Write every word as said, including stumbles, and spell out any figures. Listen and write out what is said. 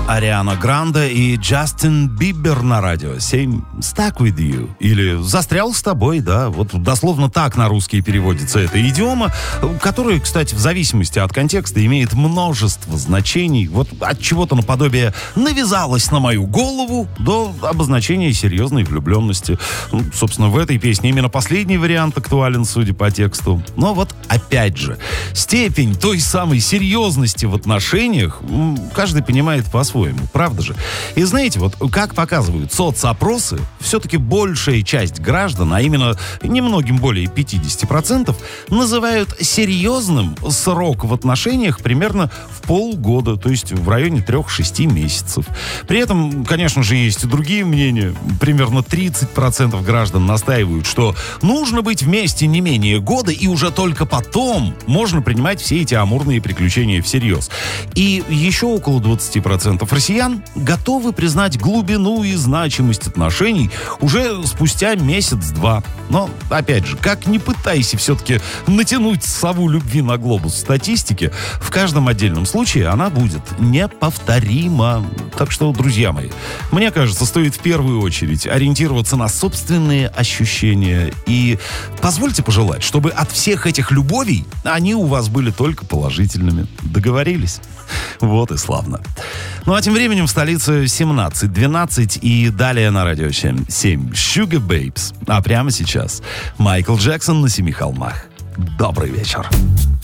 Ариана Гранде и Джастин Бибер на радио семь. Stuck with you. Или застрял с тобой, да. Вот дословно так на русский переводится эта идиома, которая, кстати, в зависимости от контекста имеет множество значений. Вот от чего-то наподобие «навязалась на мою голову» до обозначения серьезной влюбленности. Ну, собственно, в этой песне именно последний вариант актуален, судя по тексту. Но вот опять же, степень той самой серьезности в отношениях каждый понимает по-своему, правда же? И знаете, вот как показывают соцопросы, все-таки большая часть граждан, а именно немногим более пятьдесят процентов, называют серьезным срок в отношениях примерно в полгода, то есть в районе трех-шести месяцев. При этом, конечно же, есть и другие мнения. Примерно тридцать процентов граждан настаивают, что нужно быть вместе не менее года, и уже только потом можно принимать все эти амурные приключения всерьез. И еще около двадцать процентов россиян готовы признать глубину и значимость отношений уже спустя месяц-два. Но, опять же, как ни пытайся все-таки натянуть сову любви на глобус статистики, в каждом отдельном случае она будет неповторима. Так что, друзья мои, мне кажется, стоит в первую очередь ориентироваться на собственные ощущения. И позвольте пожелать, чтобы от всех этих любовей они у вас были только положительными. Договорились? Вот и славно. Ну а тем временем в столице семнадцать двенадцать и далее на радио семь. Sugar Babes. А прямо сейчас Майкл Джексон на Семи холмах. Добрый вечер.